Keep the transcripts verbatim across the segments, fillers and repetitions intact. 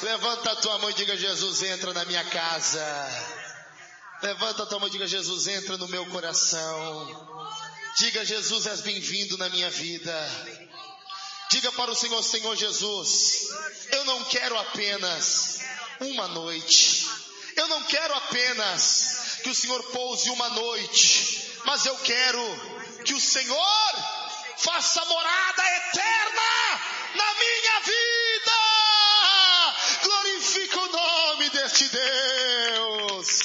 Levanta a tua mão e diga: Jesus, entra na minha casa. Levanta a tua mão e diga: Jesus, entra no meu coração. Diga: Jesus, és bem-vindo na minha vida. Diga para o Senhor: Senhor Jesus, eu não quero apenas uma noite. Eu não quero apenas que o Senhor pouse uma noite, mas eu quero que o Senhor faça morada eterna na minha vida. Glorifica o nome deste Deus.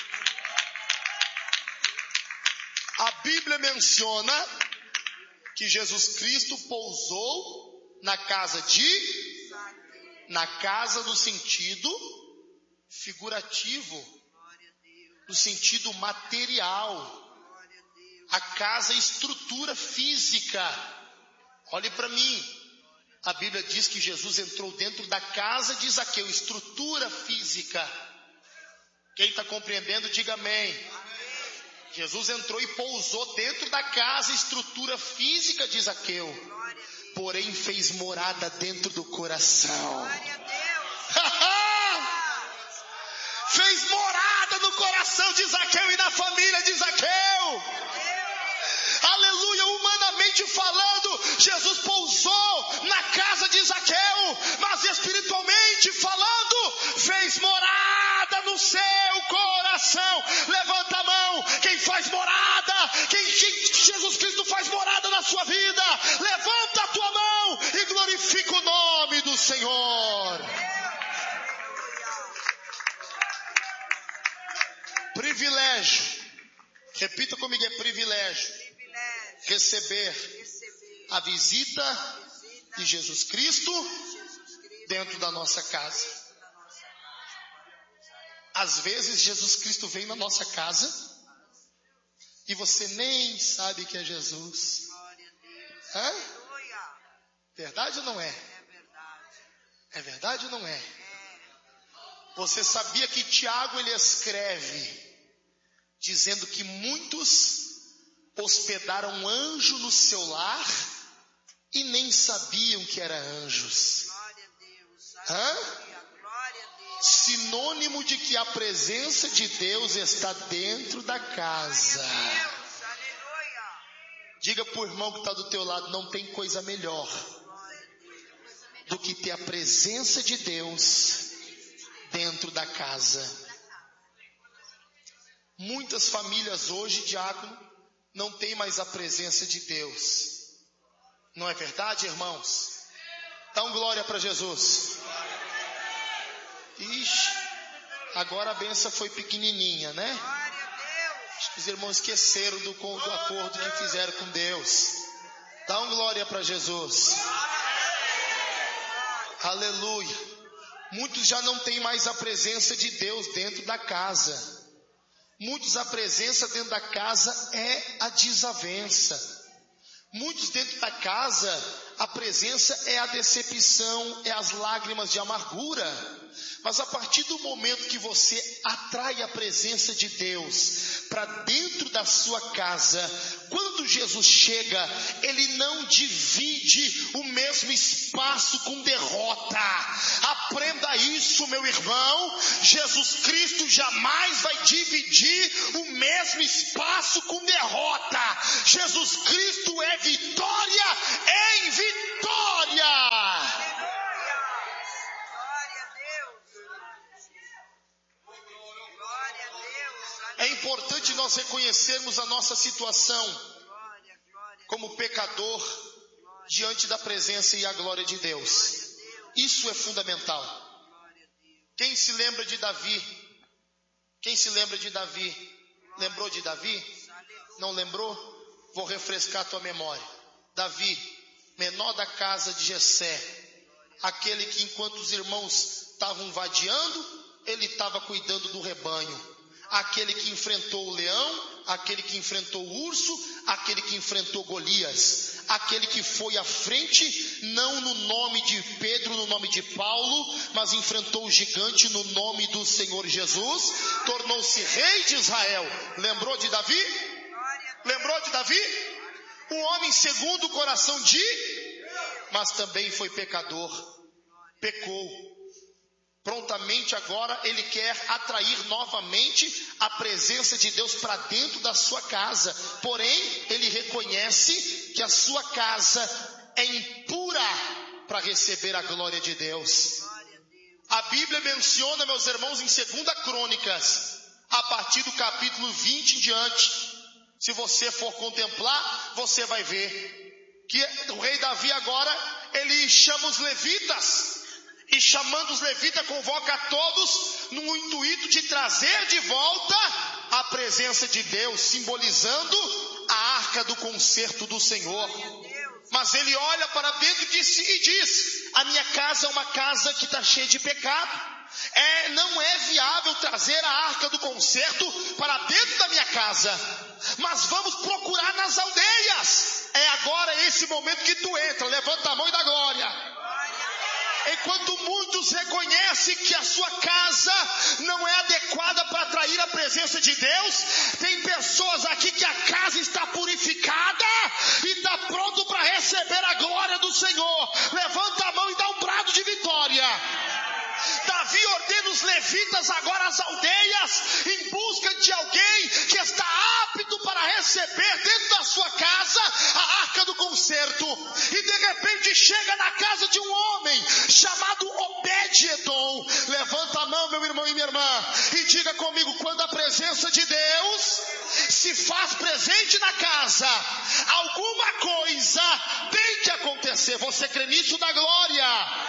A Bíblia menciona que Jesus Cristo pousou na casa de, na casa no sentido figurativo, no sentido material. A casa é estrutura física. Olhe para mim. A Bíblia diz que Jesus entrou dentro da casa de Zaqueu, estrutura física. Quem está compreendendo, diga amém. Jesus entrou e pousou dentro da casa, estrutura física de Zaqueu. Porém fez morada dentro do coração. Fez morada no coração de Zaqueu e na família de Zaqueu. Aleluia, humanamente falando, Jesus pousou na casa de Zaqueu, mas espiritualmente falando, fez morada no seu coração. Levanta a mão, quem faz morada, quem, quem Jesus Cristo faz morada na sua vida, levanta a tua mão e glorifica o nome do Senhor. Privilégio, repita comigo, é privilégio receber a visita de Jesus Cristo dentro da nossa casa. Às vezes Jesus Cristo vem na nossa casa e você nem sabe que é Jesus. Hã? Verdade ou não é? É verdade ou não é? Você sabia que Tiago ele escreve dizendo que muitos hospedaram um anjo no seu lar e nem sabiam que eram anjos. Hã? Sinônimo de que a presença de Deus está dentro da casa. Diga para o irmão que está do teu lado: não tem coisa melhor do que ter a presença de Deus dentro da casa. Muitas famílias hoje, diácono, não tem mais a presença de Deus. Não é verdade, irmãos? Dá um glória para Jesus. Ixi, agora a benção foi pequenininha, né? Acho que os irmãos esqueceram do, do acordo que fizeram com Deus. Dá um glória para Jesus. Aleluia. Muitos já não têm mais a presença de Deus dentro da casa. Muitos, a presença dentro da casa é a desavença. Muitos dentro da casa, a presença é a decepção, é as lágrimas de amargura. Mas a partir do momento que você atrai a presença de Deus para dentro da sua casa, quando Jesus chega, Ele não divide o mesmo espaço com derrota. Aprenda isso, meu irmão. Jesus Cristo jamais vai dividir o mesmo espaço com derrota. Jesus Cristo é vitória em vitória. É importante nós reconhecermos a nossa situação como pecador diante da presença e a glória de Deus. Isso é fundamental. Quem se lembra de Davi? Quem se lembra de Davi? Lembrou de Davi? Não lembrou? Vou refrescar a tua memória. Davi, menor da casa de Jessé, aquele que enquanto os irmãos estavam vadiando, ele estava cuidando do rebanho. Aquele que enfrentou o leão, aquele que enfrentou o urso, aquele que enfrentou Golias, aquele que foi à frente, não no nome de Pedro, no nome de Paulo, mas enfrentou o gigante no nome do Senhor Jesus, tornou-se rei de Israel. Lembrou de Davi? Lembrou de Davi? Um homem segundo o coração de, mas também foi pecador, pecou. prontamente agora ele quer atrair novamente a presença de Deus para dentro da sua casa. Porém, ele reconhece que a sua casa é impura para receber a glória de Deus. A Bíblia menciona, meus irmãos, em segunda Crônicas, a partir do capítulo vinte em diante. Se você for contemplar, você vai ver que o rei Davi agora, ele chama os levitas. E chamando os levitas, convoca a todos no intuito de trazer de volta a presença de Deus, simbolizando a arca do concerto do Senhor. Mas ele olha para dentro de si e diz: a minha casa é uma casa que está cheia de pecado. É, não é viável trazer a arca do concerto para dentro da minha casa. Mas vamos procurar nas aldeias. É agora esse momento que tu entra. Levanta a mão e dá glória. Enquanto muitos reconhecem que a sua casa não é adequada para atrair a presença de Deus, tem pessoas aqui que a casa está purificada e está pronto para receber a glória do Senhor. Levanta a mão e dá um brado de vitória. Davi ordena os levitas agora às aldeias, em busca de alguém que está apto para receber dentro da sua casa a arca do concerto. E de repente chega na casa de um homem chamado Obed-edom. Levanta a mão, meu irmão e minha irmã, e diga comigo: quando a presença de Deus se faz presente na casa, alguma coisa tem que acontecer. Você crê nisso? Da glória.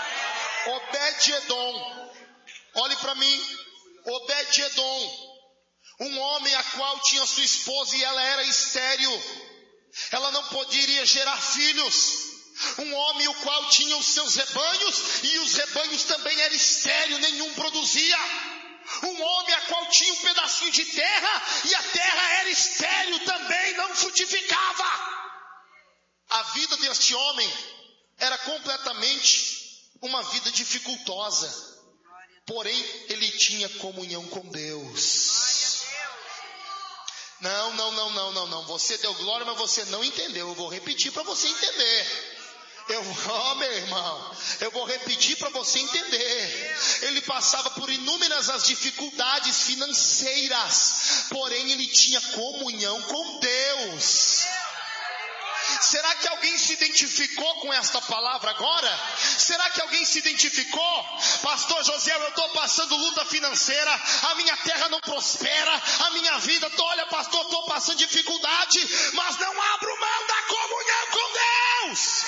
Obed-edom, olhe para mim. Obed-edom, um homem a qual tinha sua esposa e ela era estéril, ela não poderia gerar filhos. Um homem o qual tinha os seus rebanhos e os rebanhos também eram estéreis, nenhum produzia. Um homem a qual tinha um pedacinho de terra e a terra era estéril, também não frutificava. A vida deste homem era completamente uma vida dificultosa, porém ele tinha comunhão com Deus. Não, não, não, não, não, não. Você deu glória, mas você não entendeu. Eu vou repetir para você entender. Eu, oh, meu irmão, eu vou repetir para você entender. Ele passava por inúmeras as dificuldades financeiras, porém ele tinha comunhão com Deus. Será que alguém se identificou com esta palavra agora? Será que alguém se identificou? Pastor José, eu estou passando luta financeira, a minha terra não prospera, a minha vida, tô, olha pastor, estou passando dificuldade, mas não abro mão da comunhão com Deus.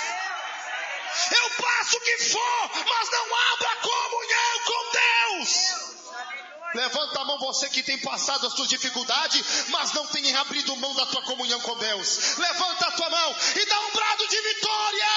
Eu passo o que for, mas não abro a comunhão com Deus. Levanta a mão, você que tem passado as suas dificuldades, mas não tem abrido mão da tua comunhão com Deus. Levanta a tua mão e dá um brado de vitória.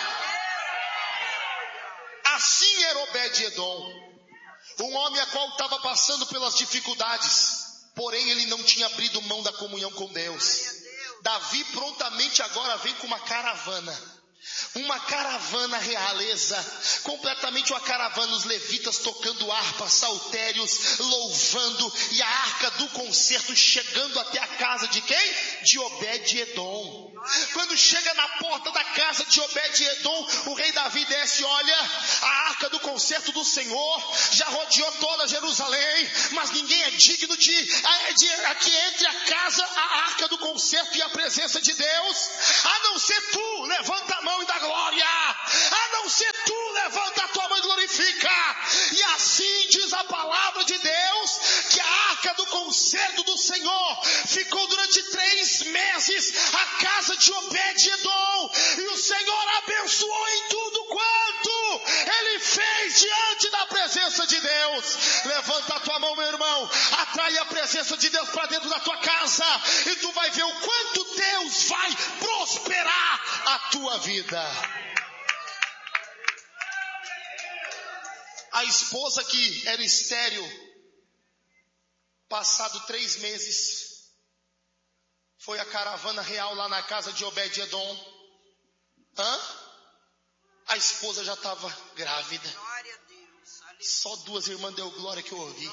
Assim era Obed-edom, um homem a qual estava passando pelas dificuldades, porém ele não tinha abrido mão da comunhão com Deus. Davi prontamente agora vem com uma caravana. Uma caravana realeza, completamente uma caravana, os levitas tocando harpa, saltérios, louvando, e a arca do concerto chegando até a casa de quem? De Obed-edom. Quando chega na porta da casa de Obed-edom, o rei Davi desce, olha, a arca do concerto do Senhor já rodeou toda Jerusalém, mas ninguém é digno de, de que entre a casa, a arca do concerto e a presença de Deus, a não ser tu. Levanta a mão e dá glória. A não ser tu, levanta a tua mão e glorifica. E assim diz a palavra de Deus, que a arca do concerto do Senhor ficou durante três meses a casa de Obed-edom, e o Senhor abençoou em tudo quanto ele fez diante da presença de Deus. Levanta a tua mão, meu irmão, atrai a presença de Deus para dentro da tua casa, e tu vai ver o quanto Deus vai prosperar a tua vida. A esposa que era estéril, passado três meses, foi a caravana real lá na casa de Obed-edom. Hã? A esposa já estava grávida. Só duas irmãs deu glória que eu ouvi.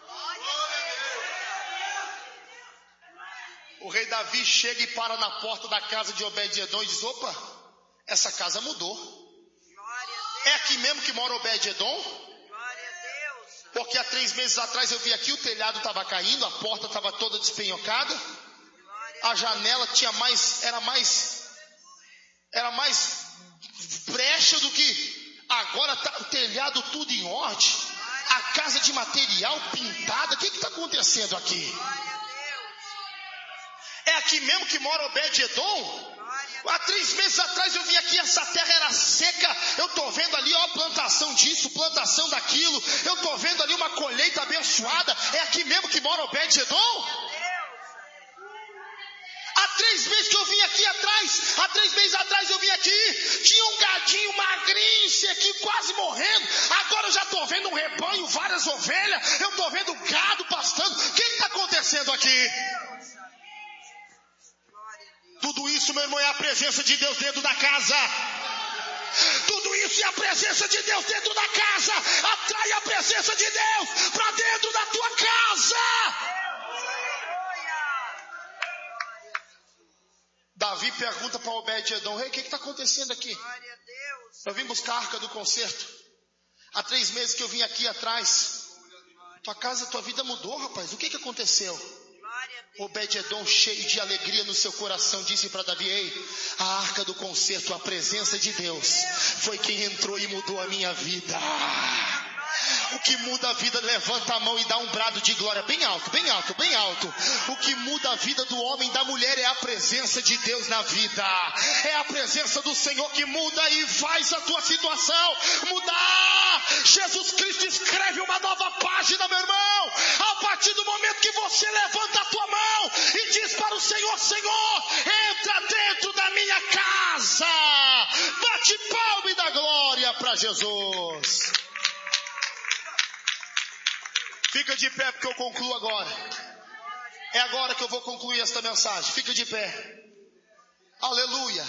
O rei Davi chega e para na porta da casa de Obed-edom e diz: opa, essa casa mudou. É aqui mesmo que mora Obed-edom? Porque há três meses atrás eu vi aqui, o telhado estava caindo, a porta estava toda despenhocada, a janela tinha mais, era mais, era mais brecha do que agora, tá, o telhado tudo em ordem, a casa de material pintada. O que está acontecendo aqui? É aqui mesmo que mora Obed-Edom? Há três meses atrás eu vim aqui, essa terra era seca. Eu estou vendo ali, ó, plantação disso, plantação daquilo. Eu estou vendo ali uma colheita abençoada. É aqui mesmo que mora Obed-Edom? Há três meses que eu vim aqui atrás, há três meses atrás eu vim aqui, tinha um gadinho magrinho, esse aqui quase morrendo. Agora eu já estou vendo um rebanho, várias ovelhas. Eu estou vendo gado pastando. O que está acontecendo aqui? Tudo isso, meu irmão, é a presença de Deus dentro da casa. Tudo isso é a presença de Deus dentro da casa. Atrai a presença de Deus para dentro da tua casa. Davi pergunta para Obed-Edom: rei, o que está acontecendo aqui? Eu vim buscar a arca do concerto. Há três meses que eu vim aqui atrás. Tua casa, tua vida mudou, rapaz. O que, que aconteceu? Obed-Edom, cheio de alegria no seu coração, disse para Davi: ei, a arca do concerto, a presença de Deus, foi quem entrou e mudou a minha vida. O que muda a vida, levanta a mão e dá um brado de glória bem alto, bem alto, bem alto. O que muda a vida do homem e da mulher é a presença de Deus na vida. É a presença do Senhor que muda e faz a tua situação mudar. Jesus Cristo escreve uma nova página, meu irmão, a partir do momento que você levanta a tua mão e diz para o Senhor: Senhor, entra dentro da minha casa. Bate palma e dá glória para Jesus. Fica de pé porque eu concluo agora. É agora que eu vou concluir esta mensagem. Fica de pé. Aleluia.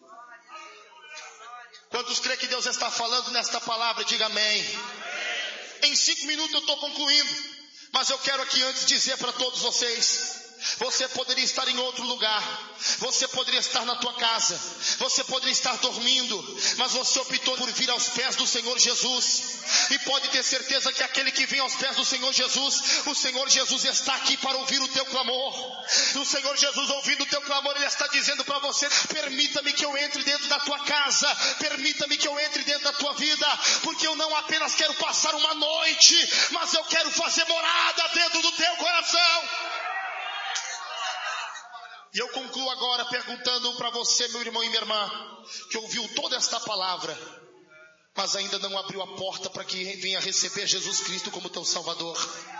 Quantos creem que Deus está falando nesta palavra? Diga amém. Em cinco minutos eu estou concluindo. Mas eu quero aqui antes dizer para todos vocês: você poderia estar em outro lugar, você poderia estar na tua casa, você poderia estar dormindo, mas você optou por vir aos pés do Senhor Jesus. E pode ter certeza que aquele que vem aos pés do Senhor Jesus, o Senhor Jesus está aqui para ouvir o teu clamor. O Senhor Jesus, ouvindo o teu clamor, Ele está dizendo para você: permita-me que eu entre dentro da tua casa, permita-me que eu entre dentro da tua vida, porque eu não apenas quero passar uma noite, mas eu quero fazer morada dentro do teu coração. E eu concluo agora perguntando para você, meu irmão e minha irmã, que ouviu toda esta palavra, mas ainda não abriu a porta para que venha receber Jesus Cristo como teu Salvador.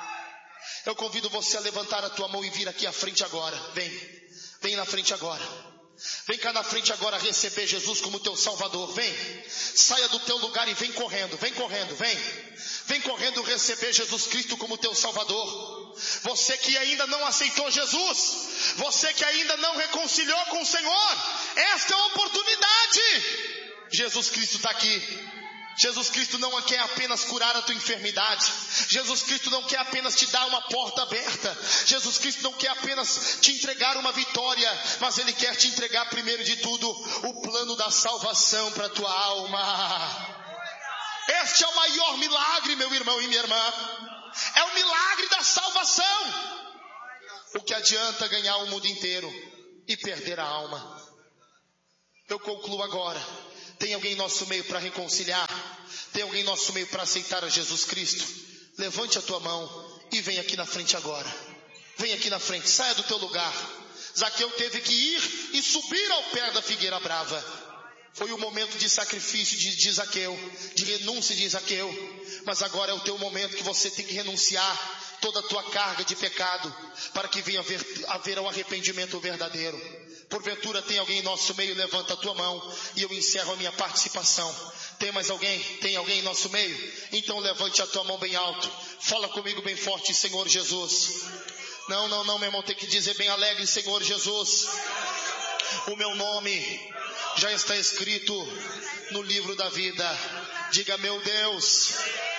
Eu convido você a levantar a tua mão e vir aqui à frente agora. Vem, vem na frente agora. Vem cá na frente agora receber Jesus como teu Salvador. Vem, saia do teu lugar e vem correndo, vem correndo, vem. Vem correndo receber Jesus Cristo como teu Salvador. Você que ainda não aceitou Jesus, você que ainda não reconciliou com o Senhor, esta é a oportunidade. Jesus Cristo está aqui. Jesus Cristo não quer apenas curar a tua enfermidade. Jesus Cristo não quer apenas te dar uma porta aberta. Jesus Cristo não quer apenas te entregar uma vitória, mas Ele quer te entregar primeiro de tudo o plano da salvação para a tua alma. Este é o maior milagre, meu irmão e minha irmã. É o milagre da salvação. O que adianta ganhar o mundo inteiro e perder a alma? Eu concluo agora. Tem alguém em nosso meio para reconciliar? Tem alguém em nosso meio para aceitar a Jesus Cristo? Levante a tua mão e vem aqui na frente agora. Vem aqui na frente, saia do teu lugar. Zaqueu teve que ir e subir ao pé da figueira brava. Foi o momento de sacrifício de, de Zaqueu, de renúncia de Zaqueu. Mas agora é o teu momento que você tem que renunciar toda a tua carga de pecado, para que venha haver, haver um arrependimento verdadeiro. Porventura tem alguém em nosso meio? Levanta a tua mão e eu encerro a minha participação. Tem mais alguém? Tem alguém em nosso meio? Então levante a tua mão bem alto. Fala comigo bem forte: Senhor Jesus. Não, não, não, meu irmão, tem que dizer bem alegre: Senhor Jesus, o meu nome já está escrito no livro da vida. Diga: meu Deus,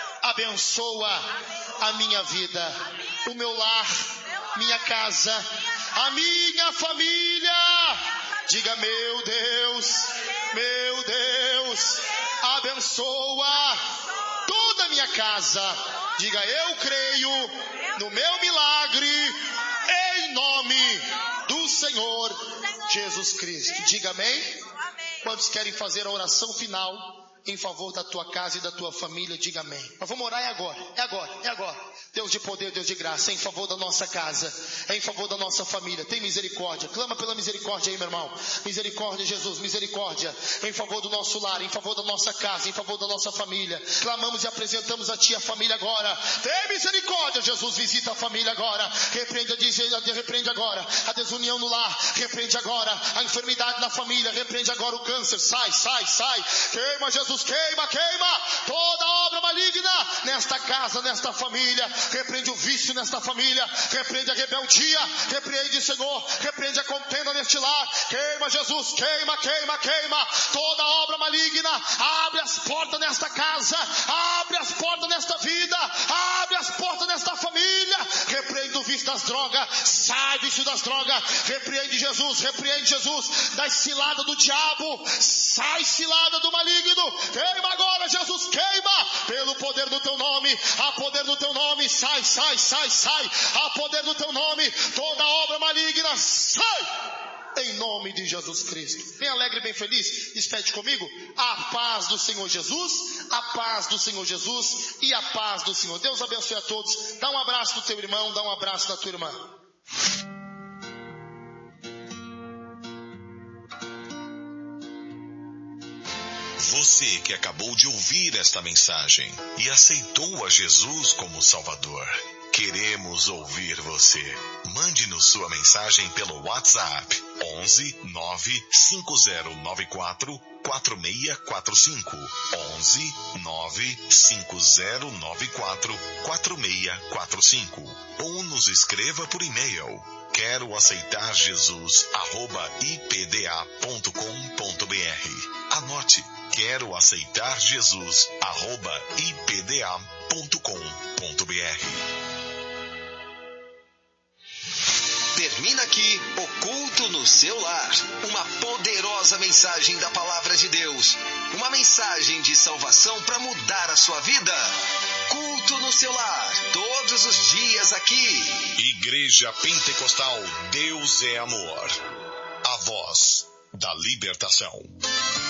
abençoa a minha vida, o meu lar, minha casa, a minha família. Diga: meu Deus, meu Deus, abençoa toda a minha minha casa. Diga, eu creio no meu milagre, em nome do Senhor Jesus Cristo. Diga amém. Quantos querem fazer a oração final em favor da tua casa e da tua família? Diga amém. Mas vamos orar, é agora, é agora, é agora. Deus de poder, Deus de graça, em favor da nossa casa, em favor da nossa família, tem misericórdia. Clama pela misericórdia aí, meu irmão. Misericórdia, Jesus, misericórdia, em favor do nosso lar, em favor da nossa casa, em favor da nossa família. Clamamos e apresentamos a ti a família agora. Tem misericórdia, Jesus, visita a família agora. Repreende, repreende agora a desunião no lar, repreende agora a enfermidade na família, repreende agora o câncer. Sai, sai, sai. Queima, Jesus, queima, queima toda obra maligna nesta casa, nesta família. Repreende o vício nesta família, repreende a rebeldia, repreende, Senhor, repreende a contenda neste lar. Queima, Jesus, queima, queima, queima toda obra maligna. Abre as portas nesta casa, abre as portas nesta vida, abre as portas nesta família. Repreende o vício das drogas, sai vício das drogas. Repreende, Jesus, repreende, Jesus, das ciladas do diabo, sai cilada do maligno. Queima agora, Jesus, queima pelo poder do teu nome, a poder do teu nome. Sai, sai, sai, sai, a poder do teu nome, toda obra maligna, sai, em nome de Jesus Cristo. Bem alegre, bem feliz, despede comigo, a paz do Senhor Jesus, a paz do Senhor Jesus e a paz do Senhor. Deus abençoe a todos. Dá um abraço do teu irmão, dá um abraço da tua irmã. Você que acabou de ouvir esta mensagem e aceitou a Jesus como Salvador, queremos ouvir você. Mande-nos sua mensagem pelo WhatsApp onze nove cinco zero nove quatro quatro seis quatro cinco, onze nove cinco zero nove quatro quatro seis quatro cinco, ou nos escreva por e-mail quero aceitar Jesus arroba i p d a ponto com ponto b r. Anote, quero aceitar Jesus arroba i p d a ponto com ponto b r. Termina aqui o Culto no Seu Lar, uma poderosa mensagem da Palavra de Deus, uma mensagem de salvação para mudar a sua vida. Culto no Seu Lar, todos os dias aqui. Igreja Pentecostal Deus é Amor, a voz da libertação.